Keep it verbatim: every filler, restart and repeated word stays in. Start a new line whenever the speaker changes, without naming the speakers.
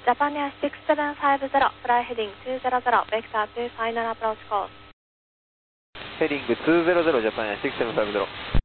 Japan Air six seven five zero, fly heading two zero zero, vector to final approach course.
Heading two zero zero, Japan Air six seven five zero.